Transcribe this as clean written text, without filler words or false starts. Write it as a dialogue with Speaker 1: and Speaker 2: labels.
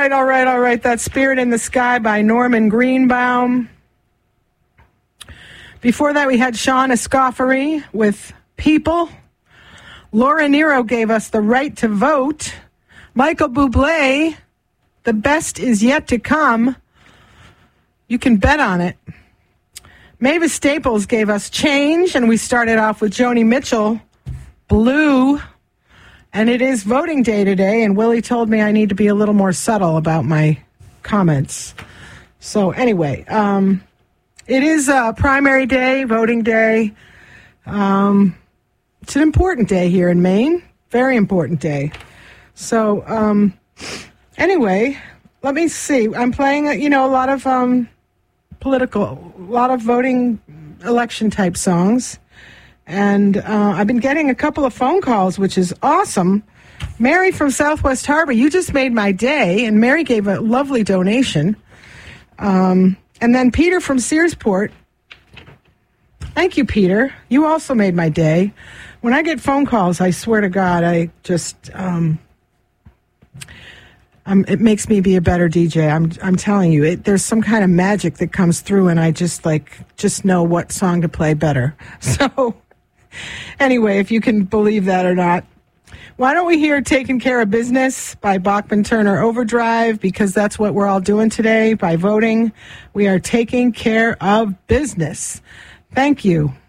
Speaker 1: right. That's Spirit in the Sky by Norman Greenbaum. Before that, we had Sean Escoffery with People. Laura Nero gave us The Right to Vote. Michael Bublé, The Best Is Yet to Come. You can bet on it. Mavis Staples gave us Change, and we started off with Joni Mitchell, Blue. And it is voting day today, and Willie told me I need to be a little more subtle about my comments. So anyway, it is primary day, voting day. It's an important day here in Maine. Very important day. So anyway, let me see. I'm playing, a lot of a lot of voting election type songs. And I've been getting a couple of phone calls, which is awesome. Mary from Southwest Harbor, you just made my day. And Mary gave a lovely donation. And then Peter from Searsport. Thank you, Peter. You also made my day. When I get phone calls, I swear to God, I just, it makes me be a better DJ. I'm telling you, there's some kind of magic that comes through, and I just know what song to play better. So, anyway, if you can believe that or not, why don't we hear Taking Care of Business by Bachman Turner Overdrive, because that's what we're all doing today by voting. We are taking care of business. Thank you.